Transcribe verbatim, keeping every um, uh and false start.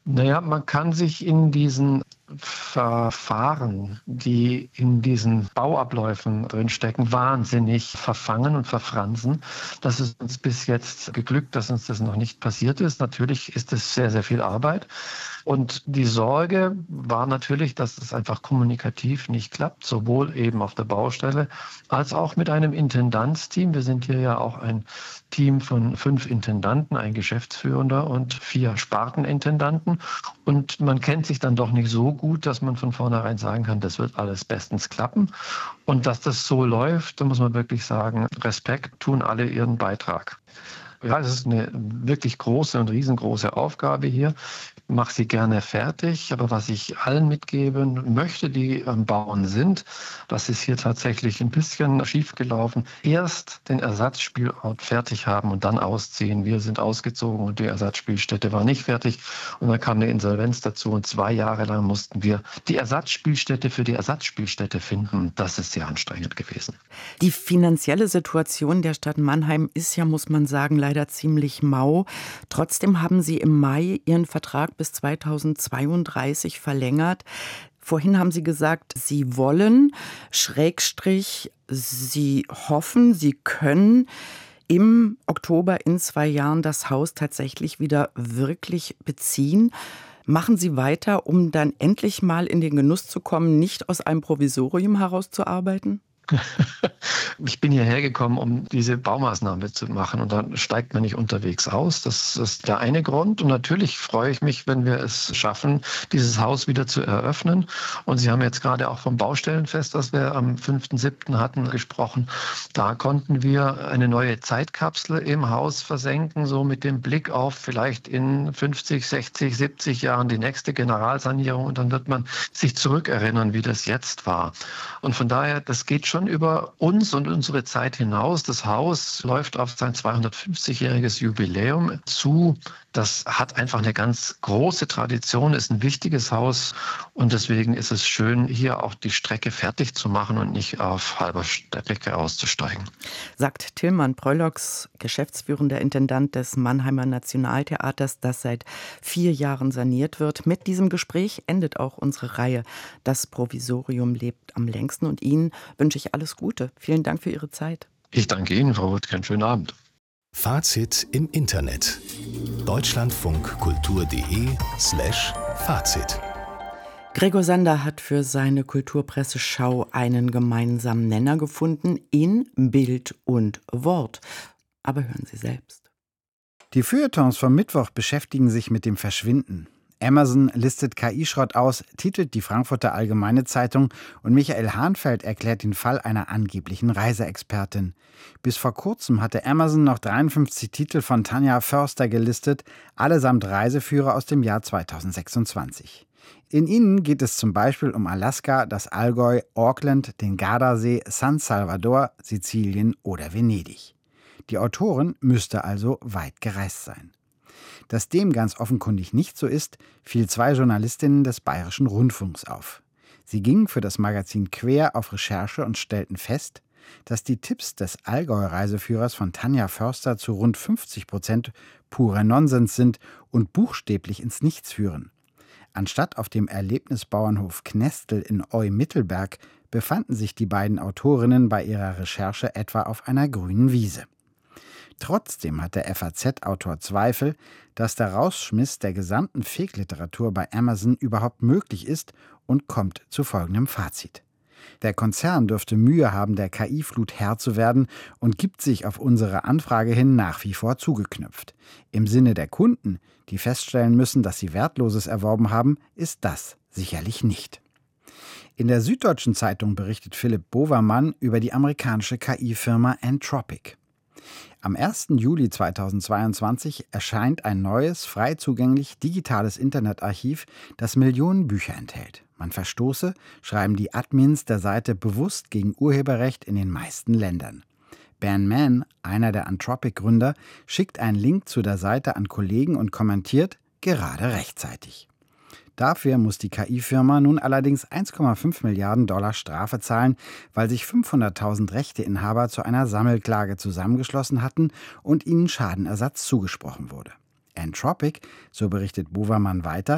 Naja, man kann sich in diesen Verfahren, die in diesen Bauabläufen drinstecken, wahnsinnig verfangen und verfransen. Das ist uns bis jetzt geglückt, dass uns das noch nicht passiert ist. Natürlich ist es sehr, sehr viel Arbeit. Und die Sorge war natürlich, dass es einfach kommunikativ nicht klappt, sowohl eben auf der Baustelle als auch mit einem Intendantsteam. Wir sind hier ja auch ein Team von fünf Intendanten, ein Geschäftsführender und vier Spartenintendanten. Und man kennt sich dann doch nicht so gut, dass man von vornherein sagen kann, das wird alles bestens klappen. Und dass das so läuft, da muss man wirklich sagen, Respekt, tun alle ihren Beitrag. Ja, es ist eine wirklich große und riesengroße Aufgabe hier. Ich mache sie gerne fertig, aber was ich allen mitgeben möchte, die am Bauen sind, das ist hier tatsächlich ein bisschen schief gelaufen. Erst den Ersatzspielort fertig haben und dann ausziehen. Wir sind ausgezogen und die Ersatzspielstätte war nicht fertig. Und dann kam eine Insolvenz dazu und zwei Jahre lang mussten wir die Ersatzspielstätte für die Ersatzspielstätte finden. Das ist sehr anstrengend gewesen. Die finanzielle Situation der Stadt Mannheim ist ja, muss man sagen, leider ziemlich mau. Trotzdem haben Sie im Mai Ihren Vertrag bis zweitausendzweiunddreißig verlängert. Vorhin haben Sie gesagt, Sie wollen, Schrägstrich, Sie hoffen, Sie können im Oktober in zwei Jahren das Haus tatsächlich wieder wirklich beziehen. Machen Sie weiter, um dann endlich mal in den Genuss zu kommen, nicht aus einem Provisorium herauszuarbeiten? Ich bin hierher gekommen, um diese Baumaßnahme zu machen und dann steigt man nicht unterwegs aus. Das ist der eine Grund und natürlich freue ich mich, wenn wir es schaffen, dieses Haus wieder zu eröffnen. Und Sie haben jetzt gerade auch vom Baustellenfest, das wir am fünften siebten hatten, gesprochen. Da konnten wir eine neue Zeitkapsel im Haus versenken, so mit dem Blick auf vielleicht in fünfzig, sechzig, siebzig Jahren die nächste Generalsanierung und dann wird man sich zurückerinnern, wie das jetzt war. Und von daher, das geht schon über uns und unsere Zeit hinaus. Das Haus läuft auf sein zweihundertfünfzigjähriges Jubiläum zu. Das hat einfach eine ganz große Tradition, ist ein wichtiges Haus und deswegen ist es schön, hier auch die Strecke fertig zu machen und nicht auf halber Strecke auszusteigen. Sagt Tilman Pröllocks, geschäftsführender Intendant des Mannheimer Nationaltheaters, das seit vier Jahren saniert wird. Mit diesem Gespräch endet auch unsere Reihe Das Provisorium lebt am längsten und Ihnen wünsche ich alles Gute. Vielen Dank für Ihre Zeit. Ich danke Ihnen, Frau Wuttke. Einen schönen Abend. Fazit im Internet. deutschlandfunkkultur.de slash Fazit. Gregor Sander hat für seine Kulturpresseschau einen gemeinsamen Nenner gefunden in Bild und Wort. Aber hören Sie selbst. Die Feuilletons vom Mittwoch beschäftigen sich mit dem Verschwinden. Amazon listet K I-Schrott aus, titelt die Frankfurter Allgemeine Zeitung und Michael Hahnfeld erklärt den Fall einer angeblichen Reiseexpertin. Bis vor kurzem hatte Amazon noch dreiundfünfzig Titel von Tanja Förster gelistet, allesamt Reiseführer aus dem Jahr zweitausendsechsundzwanzig. In ihnen geht es zum Beispiel um Alaska, das Allgäu, Auckland, den Gardasee, San Salvador, Sizilien oder Venedig. Die Autorin müsste also weit gereist sein. Dass dem ganz offenkundig nicht so ist, fiel zwei Journalistinnen des Bayerischen Rundfunks auf. Sie gingen für das Magazin Quer auf Recherche und stellten fest, dass die Tipps des Allgäu-Reiseführers von Tanja Förster zu rund fünfzig Prozent purer Nonsens sind und buchstäblich ins Nichts führen. Anstatt auf dem Erlebnisbauernhof Knestel in Eu-Mittelberg befanden sich die beiden Autorinnen bei ihrer Recherche etwa auf einer grünen Wiese. Trotzdem hat der F A Z-Autor Zweifel, dass der Rausschmiss der gesamten Fake-Literatur bei Amazon überhaupt möglich ist und kommt zu folgendem Fazit. Der Konzern dürfte Mühe haben, der K I-Flut Herr zu werden und gibt sich auf unsere Anfrage hin nach wie vor zugeknüpft. Im Sinne der Kunden, die feststellen müssen, dass sie Wertloses erworben haben, ist das sicherlich nicht. In der Süddeutschen Zeitung berichtet Philipp Bovermann über die amerikanische K I-Firma Anthropic. Am ersten Juli zweitausendzweiundzwanzig erscheint ein neues, frei zugänglich digitales Internetarchiv, das Millionen Bücher enthält. Man verstoße, schreiben die Admins der Seite bewusst gegen Urheberrecht in den meisten Ländern. Ben Mann, einer der Anthropic-Gründer, schickt einen Link zu der Seite an Kollegen und kommentiert, gerade rechtzeitig. Dafür muss die K I-Firma nun allerdings eins Komma fünf Milliarden Dollar Strafe zahlen, weil sich fünfhunderttausend Rechteinhaber zu einer Sammelklage zusammengeschlossen hatten und ihnen Schadenersatz zugesprochen wurde. Anthropic, so berichtet Bovermann weiter,